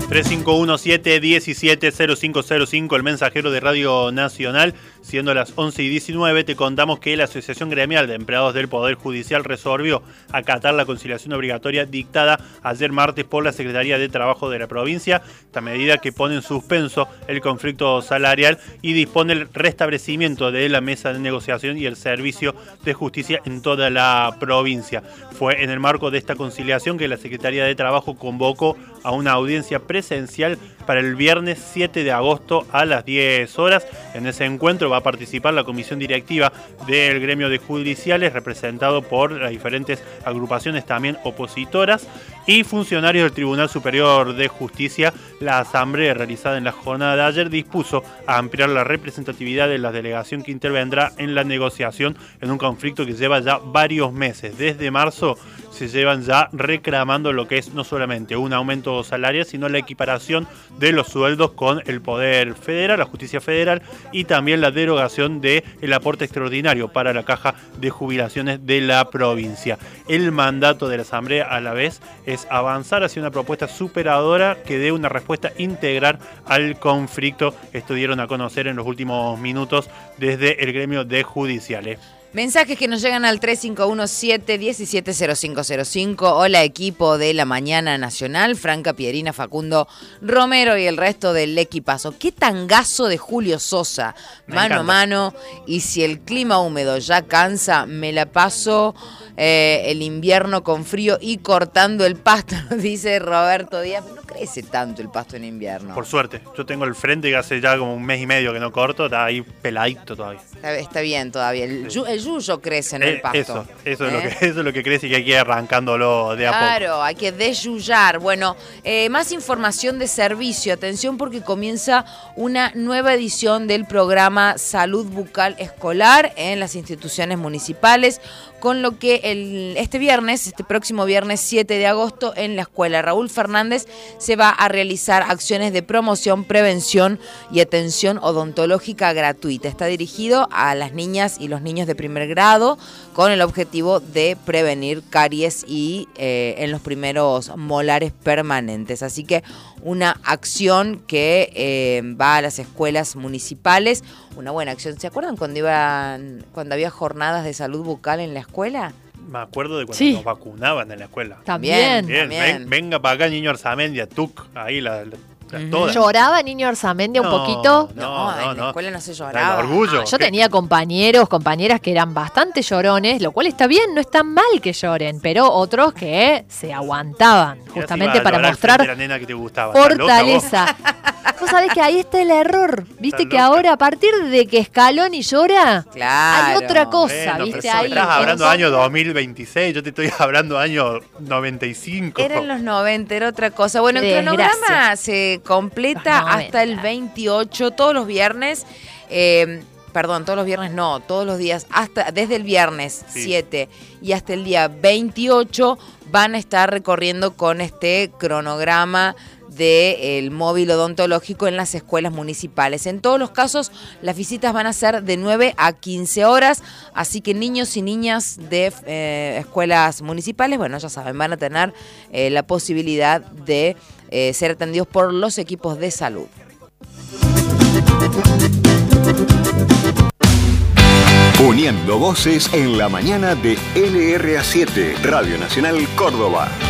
3517-170505, el mensajero de Radio Nacional. Siendo las 11:19, te contamos que la Asociación Gremial de Empleados del Poder Judicial resolvió acatar la conciliación obligatoria dictada ayer martes por la Secretaría de Trabajo de la provincia. Esta medida que pone en suspenso el conflicto salarial y dispone el restablecimiento de la mesa de negociación y el servicio de justicia en toda la provincia. Fue en el marco de esta conciliación que la Secretaría de Trabajo convocó a una audiencia presencial para el viernes 7 de agosto a las 10 horas. En ese encuentro va a participar la comisión directiva del gremio de judiciales, representado por las diferentes agrupaciones también opositoras, y funcionarios del Tribunal Superior de Justicia. La asamblea realizada en la jornada de ayer dispuso a ampliar la representatividad de la delegación que intervendrá en la negociación en un conflicto que lleva ya varios meses. Desde marzo se llevan ya reclamando lo que es no solamente un aumento salarial, sino la equiparación de los sueldos con el Poder Federal, la Justicia Federal, y también la derogación del aporte extraordinario para la caja de jubilaciones de la provincia. El mandato de la Asamblea a la vez es avanzar hacia una propuesta superadora que dé una respuesta integral al conflicto. Esto dieron a conocer en los últimos minutos desde el gremio de judiciales. Mensajes que nos llegan al 3517-170505. Hola, equipo de la Mañana Nacional, Franca Pierina, Facundo Romero y el resto del equipazo. Qué tangazo de Julio Sosa, mano a mano, y si el clima húmedo ya cansa, me la paso el invierno con frío y cortando el pasto, dice Roberto Díaz. No crece tanto el pasto en invierno. Por suerte, yo tengo el frente que hace ya como un mes y medio que no corto, está ahí peladito todavía. Está bien todavía. El yuyo crece en el pasto. Eso es lo que crece y que hay que ir arrancándolo de a poco. Claro, hay que desyullar. Bueno, más información de servicio. Atención, porque comienza una nueva edición del programa Salud Bucal Escolar en las instituciones municipales, con lo que este próximo viernes 7 de agosto, en la escuela Raúl Fernández se va a realizar acciones de promoción, prevención y atención odontológica gratuita. Está dirigido a las niñas y los niños de primer grado con el objetivo de prevenir caries y en los primeros molares permanentes. Así que una acción que va a las escuelas municipales, una buena acción. ¿Se acuerdan cuando había jornadas de salud bucal en la escuela? Me acuerdo de cuando nos vacunaban en la escuela. También. Venga para acá, niño Arzamendia, tuc, ahí todas. ¿Lloraba niño Arzamendia un poquito? No, en la escuela no se lloraba. El orgullo. Yo tenía compañeras que eran bastante llorones, lo cual está bien, no está mal que lloren, pero otros que se aguantaban, justamente para mostrar la nena que te gustaba. fortaleza. Vos sabés que ahí está el error, viste que ahora a partir de que Scaloni llora, claro, hay otra cosa, viste ahí. Estás hablando de año 2026, yo te estoy hablando de año 95. Eran los 90, era otra cosa. Bueno, el cronograma se completa hasta el 28, todos los viernes. Todos los viernes no, todos los días, desde el viernes 7 y hasta el día 28 van a estar recorriendo con este cronograma del móvil odontológico en las escuelas municipales. En todos los casos, las visitas van a ser de 9 a 15 horas, así que niños y niñas de escuelas municipales, bueno, ya saben, van a tener la posibilidad de ser atendidos por los equipos de salud. Uniendo voces en la mañana de LRA7, Radio Nacional Córdoba.